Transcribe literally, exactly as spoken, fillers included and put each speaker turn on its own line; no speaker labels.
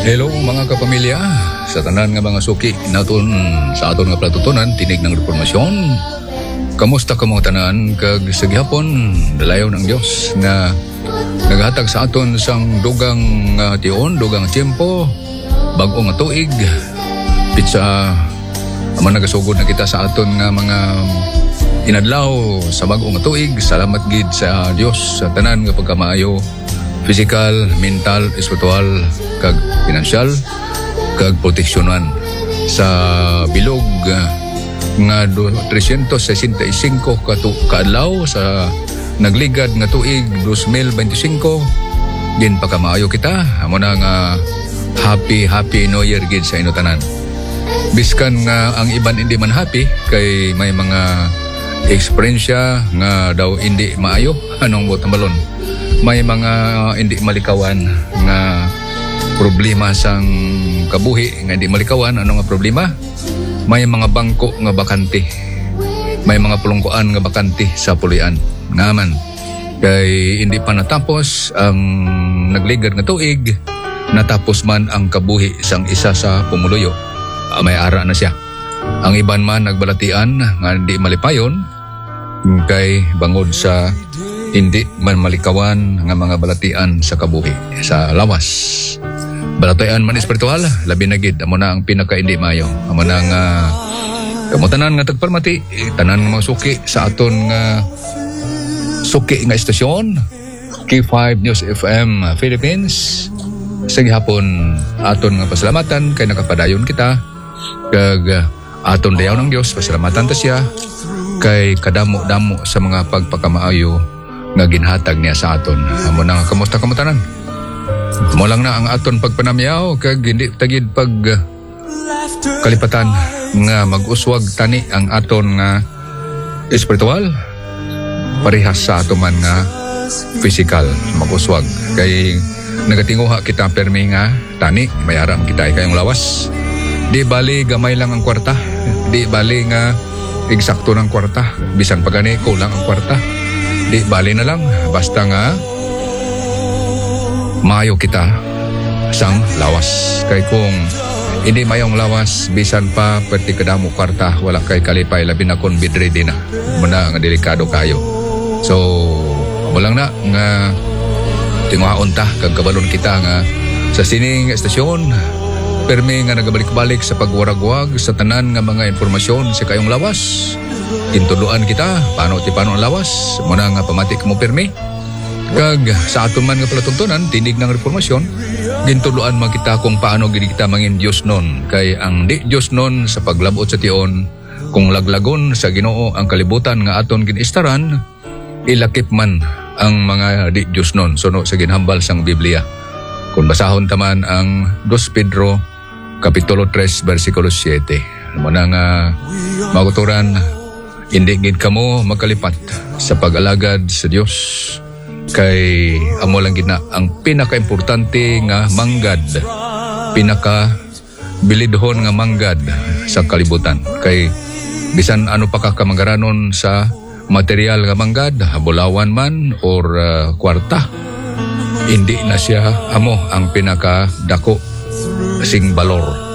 Hello mga kapamilya, sa tanan nga mga suki naton sa aton nga platutunan tinig ng reformasyon. Kamusta ka mga tanan kag sa gihapon dalayaw ng Dios nga naghatag sa aton sang dugang uh, tion, dugang tiempo, bag-o nga tuig. Pitsa amo nagasugod na kita sa aton nga mga inadlaw sa bag-o nga tuig. Salamat gid sa Dios sa tanan nga pagkamaayo, physical, mental, espiritual, kag financial, kag proteksyonan sa bilog uh, nga trescientos sesenta y cinco ka tu- kaadlaw sa nagligad nga tuig dos mil veinticinco. Din pa kamaayo kita amo na nga happy happy new year gid sa inyo tanan. Biskan nga ang iban hindi man happy kay may mga eksperyensya nga daw hindi maayo anong butang balon. May mga hindi malikawan nga problema sang kabuhi nga hindi malikawan. Ano nga problema? May mga bangko nga bakante, may mga pulungkuan nga bakante sa pulian ngaman kay hindi pa natapos ang nagligad nga tuig, natapos man ang kabuhi sang isa sa pumuluyo. Uh, may ara na siya. Ang iban man nagbalatian nga hindi malipayon kay bangod sa hindi man malikawan nga mga balatian sa kabuhi sa lawas. Balatayan man espiritual, labi na gid amo na ang pinaka hindi mayo. Amo na nga kamutanan nga tagpalmati, tanan nga mga suki sa aton nga suki nga estasyon K five News F M Philippines. Sa gihapon aton nga pasalamatan kay nakapadayon kita kag aton dayaw ng Dios pasalamatan ta siya kay kadamo-damo sa mga pagpakamaayo nga ginhatag niya sa aton. Amo na nga kamusta kamutanan? Mo lang na ang aton pagpanamyaw kag hindi tagid pag uh, kalipatan nga mag-uswag tani ang aton nga espiritual parehas sa ato man nga physical mag-uswag kay nagatinguha kita permi nga tani mayaram kita kayong lawas. Di bali gamay lang ang kwarta, di bali nga eksakto ng kwarta, bisan pa gani kulang ang kwarta. Di bali na lang basta nga mayo kita sang lawas. Kay kung hindi mayong lawas bisan pa perti kadamo kwarta wala kay kalipay labi na kon bedridden na muna nga delikado kayo. So walang na nga tinguhaon ta kag kabalon kita nga sa sining estasyon permi nga nagabalik-balik sa pagwaragwag sa tanan nga mga informasyon sa kayong lawas. Intuluan kita paano ti paano ang lawas muna nga pamati mo permi kag sa aton man nga palatuntunan tinig ng reformasyon gintuluan man kita kung paano gid kita mangin Dios non kay ang di Dios non sa paglabot sa tion kung laglagon sa Ginoo ang kalibutan nga aton ginistaran ilakip man ang mga di Dios non suno sa ginhambal sang Biblia. Kung basahon taman ang Dos Pedro kapitulo tres bersikulo siete mo na nga maguturan hindi gid kamo magkalipat sa pag-alagad sa Dios kay amo lang gid na ang pinaka-importante nga manggad, pinaka bilidhon nga manggad sa kalibutan kay bisan ano pa ka kamangaranon sa material nga manggad, bulawan man or uh, kwarta, hindi na siya amo ang pinaka dako sing balor